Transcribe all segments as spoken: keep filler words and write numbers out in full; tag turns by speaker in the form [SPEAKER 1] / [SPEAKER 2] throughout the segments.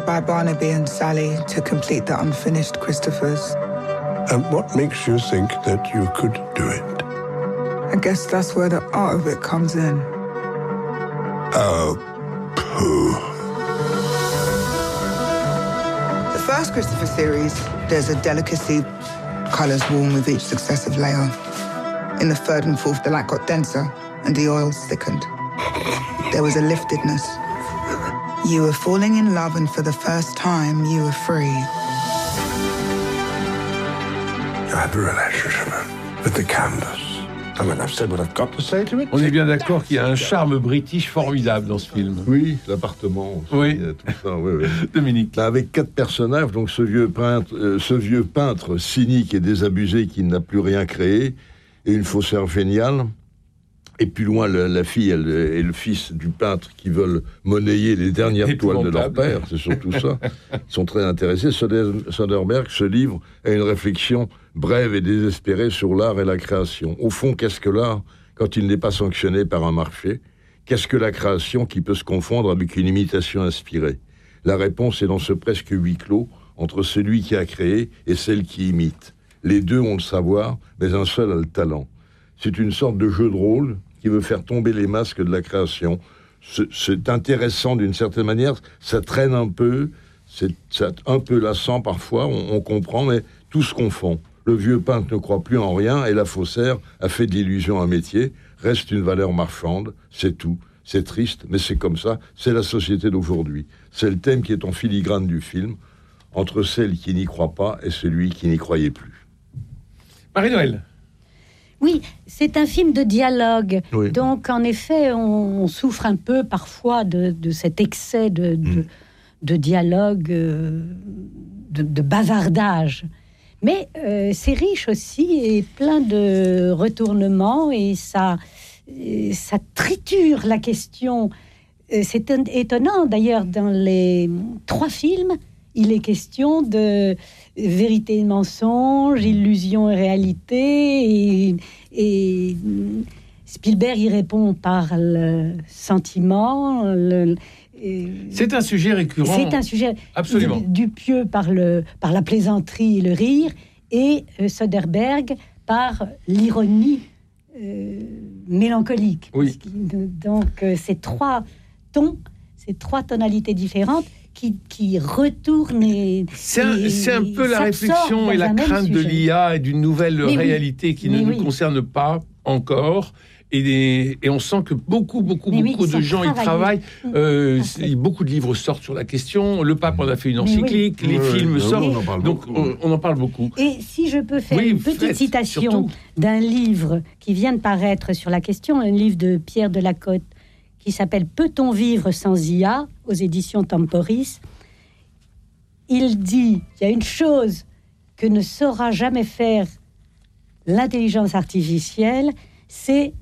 [SPEAKER 1] By Barnaby and Sally to complete the unfinished Christophers.
[SPEAKER 2] And what makes you think that you could do it?
[SPEAKER 1] I guess that's where the art of it comes in.
[SPEAKER 2] Oh, pooh.
[SPEAKER 1] The first Christopher series, there's a delicacy, colours warm with each successive layer. In the third and fourth, the light got denser and the oils thickened. There was a liftedness. You were falling in love, and for the first time, you were free.
[SPEAKER 2] You have a relationship with the canvas. I mean, I've said what I've got to say to it.
[SPEAKER 3] On est bien d'accord qu'il y a un charme british formidable dans ce film.
[SPEAKER 4] Oui, l'appartement aussi,
[SPEAKER 3] oui.
[SPEAKER 4] Tout ça, oui, oui.
[SPEAKER 3] Dominique.
[SPEAKER 4] Là, avec quatre personnages, donc ce vieux peintre, euh, ce vieux peintre cynique et désabusé qui n'a plus rien créé, et une faussaire géniale. Et plus loin, la, la fille elle, et le fils du peintre qui veulent monnayer les dernières toiles de leur père, c'est surtout ça. Ils sont très intéressés. Soderbergh se livre à une réflexion brève et désespérée sur l'art et la création. Au fond, qu'est-ce que l'art quand il n'est pas sanctionné par un marché? Qu'est-ce que la création qui peut se confondre avec une imitation inspirée? La réponse est dans ce presque huis clos entre celui qui a créé et celle qui imite. Les deux ont le savoir, mais un seul a le talent. C'est une sorte de jeu de rôle qui veut faire tomber les masques de la création. C'est, c'est intéressant d'une certaine manière, ça traîne un peu, c'est, c'est un peu lassant parfois, on, on comprend, mais tout se confond. Le vieux peintre ne croit plus en rien et la faussaire a fait de l'illusion un métier, reste une valeur marchande, c'est tout. C'est triste, mais c'est comme ça, c'est la société d'aujourd'hui. C'est le thème qui est en filigrane du film, entre celle qui n'y croit pas et celui qui n'y croyait plus.
[SPEAKER 3] Marie-Noël.
[SPEAKER 5] Oui, c'est un film de dialogue.
[SPEAKER 4] Oui.
[SPEAKER 5] Donc, en effet, on, on souffre un peu parfois de, de cet excès de, de, mmh. de dialogue, de, de bavardage. Mais euh, c'est riche aussi et plein de retournements et ça, ça triture la question. C'est étonnant, d'ailleurs, dans les trois films, il est question de vérité et mensonge, illusion et réalité, et, et Spielberg y répond par le sentiment. Le,
[SPEAKER 3] c'est un sujet récurrent.
[SPEAKER 5] C'est un sujet
[SPEAKER 3] absolument.
[SPEAKER 5] Dupieux par, le, par la plaisanterie et le rire, et euh, Soderbergh par l'ironie euh, mélancolique.
[SPEAKER 3] Oui.
[SPEAKER 5] Donc, euh, ces trois tons, ces trois tonalités différentes, Qui, qui retourne et...
[SPEAKER 3] C'est un, et, c'est un peu la réflexion et la crainte de l'I A et d'une nouvelle mais réalité oui, qui ne nous oui. concerne pas encore. Et, des, et on sent que beaucoup, beaucoup, mais beaucoup oui, de gens y travaillent. Euh, beaucoup de livres sortent sur la question. Le pape en a fait une encyclique. Oui. Les oui, films oui, sortent. On donc, on, on en parle beaucoup.
[SPEAKER 5] Et si je peux faire oui, une petite faites, citation surtout. d'un livre qui vient de paraître sur la question, un livre de Pierre Delacote, qui s'appelle « Peut-on vivre sans I A ?» aux éditions Temporis. Il dit qu'il y a une chose que ne saura jamais faire l'intelligence artificielle, c'est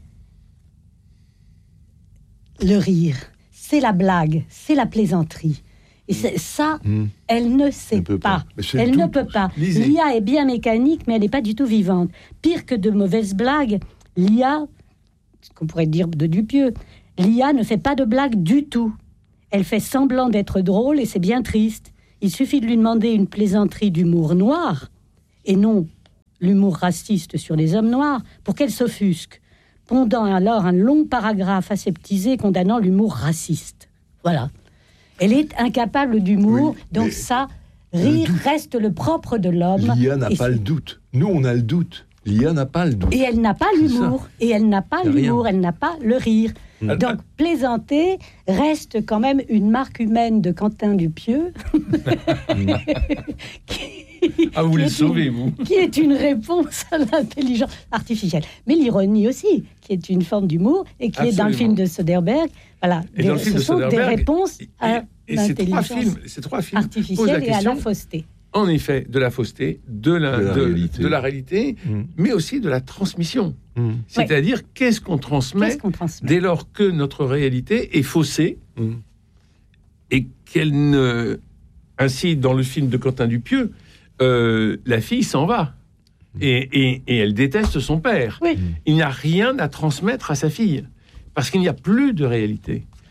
[SPEAKER 5] le rire, c'est la blague, c'est la plaisanterie. Et c'est, ça, mmh. elle ne sait elle pas. pas. Elle tout, ne peut pas. Lisez. L'I A est bien mécanique, mais elle n'est pas du tout vivante. Pire que de mauvaises blagues, l'I A, ce qu'on pourrait dire de Dupieux, l'I A ne fait pas de blagues du tout. Elle fait semblant d'être drôle et c'est bien triste. Il suffit de lui demander une plaisanterie d'humour noir et non l'humour raciste sur les hommes noirs pour qu'elle s'offusque, pondant alors un long paragraphe aseptisé condamnant l'humour raciste. Voilà. Elle est incapable d'humour, oui, donc ça, rire reste le propre de l'homme.
[SPEAKER 4] L'I A n'a pas c'est... le doute. Nous, on a le doute. L'I A n'a pas le doute.
[SPEAKER 5] Et elle n'a pas l'humour. Et elle n'a pas l'humour. Rien. Elle n'a pas le rire. Mmh. Donc, plaisanter reste quand même une marque humaine de Quentin Dupieux. qui,
[SPEAKER 3] ah, vous les sauvez, une, vous.
[SPEAKER 5] Qui est une réponse à l'intelligence artificielle. Mais l'ironie aussi, qui est une forme d'humour et qui Absolument. est dans le film de Soderbergh. Voilà.
[SPEAKER 3] Et des, dans le film
[SPEAKER 5] ce
[SPEAKER 3] de
[SPEAKER 5] sont
[SPEAKER 3] Soderbergh,
[SPEAKER 5] des réponses
[SPEAKER 3] et,
[SPEAKER 5] à
[SPEAKER 3] et, et
[SPEAKER 5] l'intelligence
[SPEAKER 3] ces trois films, ces trois films
[SPEAKER 5] artificielle et à la fausseté.
[SPEAKER 3] En effet, de la fausseté, de la, de la de, réalité, de la réalité mmh. mais aussi de la transmission. Mmh. C'est-à-dire, ouais. qu'est-ce, qu'on transmet, qu'est-ce qu'on transmet dès lors que notre réalité est faussée mmh. et qu'elle ne... Ainsi, dans le film de Quentin Dupieux, euh, la fille s'en va mmh. et, et, et elle déteste son père.
[SPEAKER 5] Oui.
[SPEAKER 3] Il n'y a rien à transmettre à sa fille parce qu'il n'y a plus de réalité.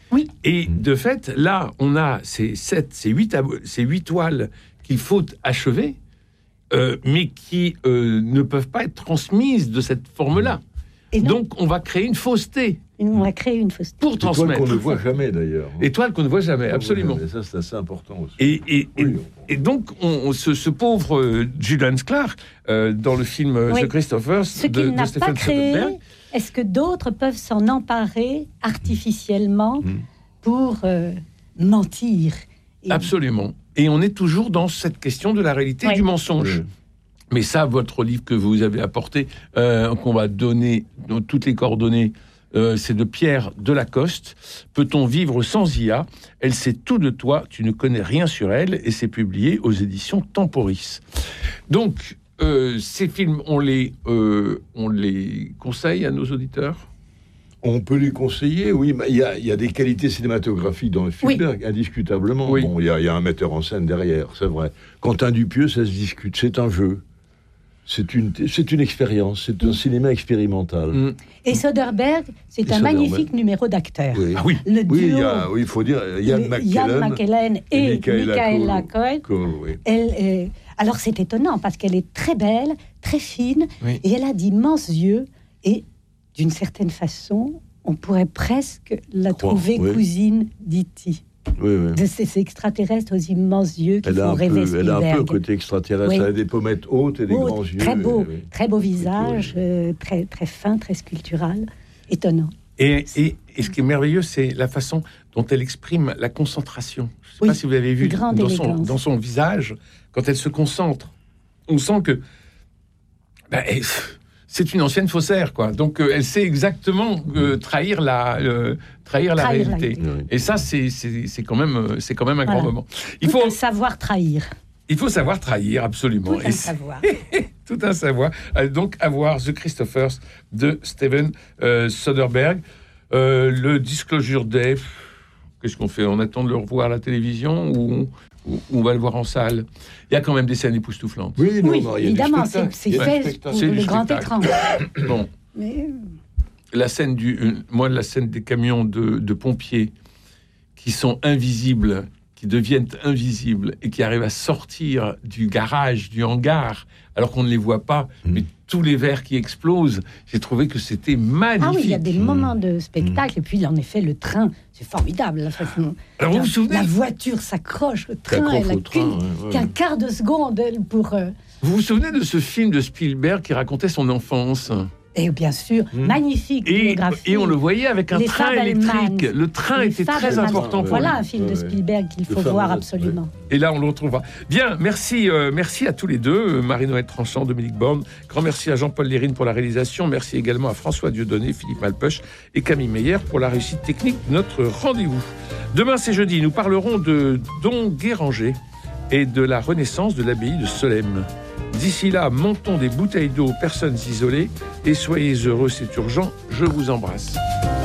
[SPEAKER 5] Oui.
[SPEAKER 3] Et de fait, là, on a ces sept, ces huit, ces huit toiles qu'il faut achever, euh, mais qui euh, ne peuvent pas être transmises de cette forme-là. Et donc, on va créer une fausseté.
[SPEAKER 5] On va créer une fausseté.
[SPEAKER 3] Pour transmettre.
[SPEAKER 4] Étoile qu'on ne voit jamais, d'ailleurs.
[SPEAKER 3] Étoile qu'on ne voit jamais, absolument.
[SPEAKER 4] Et ça, c'est assez important aussi.
[SPEAKER 3] Et, et, oui, et, et donc, on, on, ce, ce pauvre euh, Julian Clark, euh, dans le film oui. The Christophers,
[SPEAKER 5] ce
[SPEAKER 3] de,
[SPEAKER 5] qu'il n'a
[SPEAKER 3] de Stephen
[SPEAKER 5] pas créé,
[SPEAKER 3] Soderbergh,
[SPEAKER 5] est-ce que d'autres peuvent s'en emparer artificiellement mmh. pour euh, mentir
[SPEAKER 3] et... Absolument. Et on est toujours dans cette question de la réalité oui. du mensonge. Mmh. Mais ça, votre livre que vous avez apporté, euh, qu'on va donner, donc, toutes les coordonnées, euh, c'est de Pierre Delacoste. Peut-on vivre sans I A ? Elle sait tout de toi, tu ne connais rien sur elle, et c'est publié aux éditions Temporis. Donc, euh, ces films, on les, euh, on les conseille à nos auditeurs ?
[SPEAKER 4] On peut les conseiller, oui. Il y a, il y a des qualités cinématographiques dans le Spielberg, oui. indiscutablement.
[SPEAKER 3] Oui.
[SPEAKER 4] Bon, il y a, il y a un metteur en scène derrière, c'est vrai. Quentin Dupieux, ça se discute, c'est un jeu. C'est une, c'est une expérience, c'est un mmh. cinéma expérimental. Mmh.
[SPEAKER 5] Et Soderbergh, c'est
[SPEAKER 4] et
[SPEAKER 5] un
[SPEAKER 4] Soderbergh.
[SPEAKER 5] magnifique numéro d'acteurs.
[SPEAKER 4] Oui,
[SPEAKER 3] ah, oui.
[SPEAKER 5] Le duo,
[SPEAKER 4] oui, il y a, oui, il faut dire Ian McKellen,
[SPEAKER 5] McKellen et Michaela Coel.
[SPEAKER 4] Oui.
[SPEAKER 5] Elle, euh, alors c'est étonnant parce qu'elle est très belle, très fine, oui. et elle a d'immenses yeux. Et d'une certaine façon, on pourrait presque la Croix, trouver oui. cousine d'E T
[SPEAKER 4] Oui, oui.
[SPEAKER 5] De ces extraterrestres aux immenses yeux qui font rêver Spielberg.
[SPEAKER 4] Elle a un peu côté extraterrestre, oui. Elle a des pommettes hautes et des
[SPEAKER 5] Haute,
[SPEAKER 4] grands yeux.
[SPEAKER 5] Très beau,
[SPEAKER 4] et, oui.
[SPEAKER 5] très beau visage, euh, très, très fin, très sculptural, étonnant.
[SPEAKER 3] Et, et, et ce qui est merveilleux, c'est la façon dont elle exprime la concentration. Je ne sais oui. pas si vous avez vu dans son, dans son visage, quand elle se concentre, on sent que... Ben, elle, c'est une ancienne faussaire, quoi. Donc, euh, elle sait exactement euh, trahir la, euh, trahir la trahir réalité. La... Et ça, c'est, c'est, c'est quand même, c'est quand même un voilà. grand moment.
[SPEAKER 5] Il Tout faut savoir trahir.
[SPEAKER 3] Il faut savoir trahir, absolument.
[SPEAKER 5] Tout un savoir.
[SPEAKER 3] Tout un savoir. Donc, à voir The Christophers de Steven euh, Soderbergh. Euh, le Disclosure Day, qu'est-ce qu'on fait ? On attend de le revoir à la télévision ou on, on va le voir en salle ? Il y a quand même des scènes époustouflantes.
[SPEAKER 5] Oui, non, oui non, évidemment, c'est, c'est fait pour le grand écran.
[SPEAKER 3] Bon. Mais... La scène du, euh, moi, la scène des camions de, de pompiers qui sont invisibles, qui deviennent invisibles et qui arrivent à sortir du garage, du hangar, alors qu'on ne les voit pas, mmh. mais tous les verres qui explosent, j'ai trouvé que c'était magnifique. Ah
[SPEAKER 5] oui, il y a des mmh. moments de spectacle, mmh. et puis en effet, le train, c'est formidable. La, façon,
[SPEAKER 3] alors, vous
[SPEAKER 5] la,
[SPEAKER 3] vous souvenez
[SPEAKER 5] la voiture s'accroche, le train, elle a qu'un ouais, ouais. quart de seconde pour... Euh...
[SPEAKER 3] Vous vous souvenez de ce film de Spielberg qui racontait son enfance ?
[SPEAKER 5] Et bien sûr, mmh. magnifique
[SPEAKER 3] et, et on le voyait avec un
[SPEAKER 5] les
[SPEAKER 3] train électrique. Le train les était très important. Pour
[SPEAKER 5] voilà
[SPEAKER 3] lui.
[SPEAKER 5] Un film de Spielberg qu'il faut voir absolument. Ouais.
[SPEAKER 3] Et là, on le retrouvera. Bien, merci, euh, merci à tous les deux, Marie-Noël Tranchant, Dominique Borne. Grand merci à Jean-Paul Lérine pour la réalisation. Merci également à François Dieudonné, Philippe Malpeuch et Camille Meyer pour la réussite technique de notre rendez-vous. Demain, c'est jeudi. Nous parlerons de Don Guéranger et de la renaissance de l'abbaye de Solesmes. D'ici là, montons des bouteilles d'eau aux personnes isolées et soyez heureux, c'est urgent. Je vous embrasse.